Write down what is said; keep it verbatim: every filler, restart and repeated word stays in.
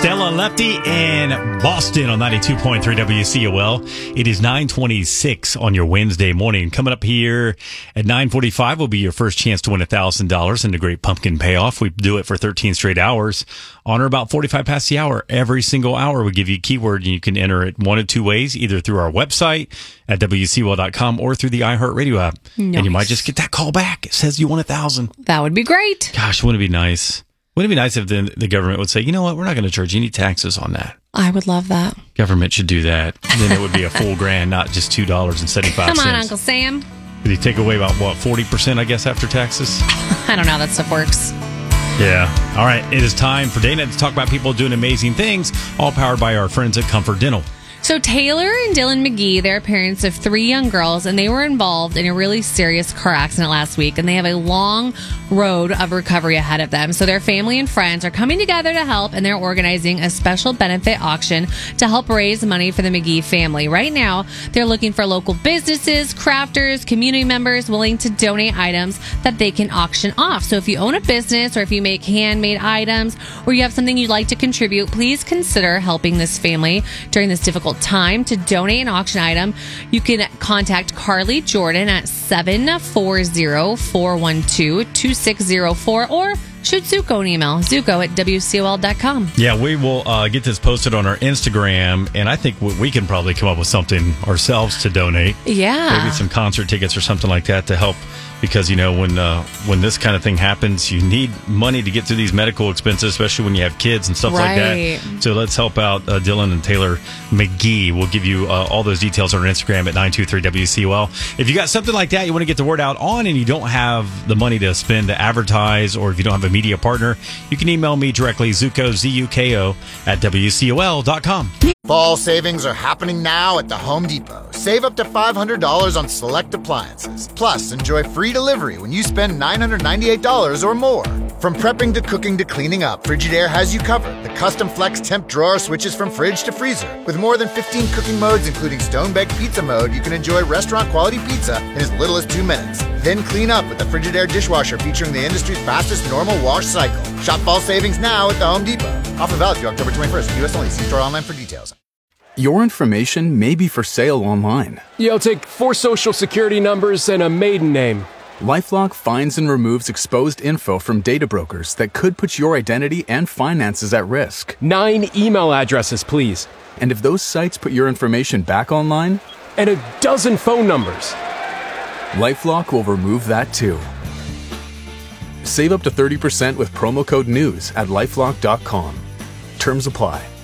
Stella Lefty in Boston on ninety-two point three W C O L. It is nine twenty-six on your Wednesday morning. Coming up here at nine forty-five will be your first chance to win one thousand dollars in the Great Pumpkin Payoff. We do it for thirteen straight hours. On or about forty-five past the hour. Every single hour we give you a keyword, and you can enter it one of two ways, either through our website at W C O L dot com or through the iHeartRadio app. Nice. And you might just get that call back. It says you won one thousand dollars. That would be great. Gosh, wouldn't it be nice? Wouldn't it be nice if the, the government would say, you know what, we're not going to charge any taxes on that. I would love that. Government should do that. Then it would be a full grand, not just two dollars and seventy-five cents. Come on, Uncle Sam. Did he take away about, what, forty percent, I guess, after taxes? I don't know how that stuff works. Yeah. All right. It is time for Dana to talk about people doing amazing things, all powered by our friends at Comfort Dental. So Taylor and Dylan McGee, they're parents of three young girls, and they were involved in a really serious car accident last week, and they have a long road of recovery ahead of them. So their family and friends are coming together to help, and they're organizing a special benefit auction to help raise money for the McGee family. Right now, they're looking for local businesses, crafters, community members willing to donate items that they can auction off. So if you own a business, or if you make handmade items, or you have something you'd like to contribute, please consider helping this family during this difficult time. To donate an auction item, you can contact Carly Jordan at seven four zero, four one two, two six zero four or shoot Zuko an email, zuko at W C O L dot com. Yeah, we will uh, get this posted on our Instagram, and I think we can probably come up with something ourselves to donate. Yeah. Maybe some concert tickets or something like that to help, because, you know, when uh, when this kind of thing happens, you need money to get through these medical expenses, especially when you have kids and stuff Right. like that. So let's help out uh, Dylan and Taylor McGee. We'll give you uh, all those details on our Instagram at nine two three W C O L. If you got something like that you want to get the word out on, and you don't have the money to spend to advertise, or if you don't have a media partner, you can email me directly, Zuko, Z U K O, at W C O L dot com. Fall savings are happening now at the Home Depot. Save up to five hundred dollars on select appliances. Plus, enjoy free delivery when you spend nine hundred ninety-eight dollars or more. From prepping to cooking to cleaning up, Frigidaire has you covered. The custom flex temp drawer switches from fridge to freezer. With more than fifteen cooking modes, including stone-baked pizza mode, you can enjoy restaurant-quality pizza in as little as two minutes. Then clean up with the Frigidaire dishwasher featuring the industry's fastest normal wash cycle. Shop fall savings now at the Home Depot. Offer valid through October twenty-first. U S only. See store online for details. Your information may be for sale online. Yeah, I'll take four social security numbers and a maiden name. LifeLock finds and removes exposed info from data brokers that could put your identity and finances at risk. Nine email addresses, please. And if those sites put your information back online, And a dozen phone numbers. LifeLock will remove that too. Save up to thirty percent with promo code NEWS at LifeLock dot com. Terms apply.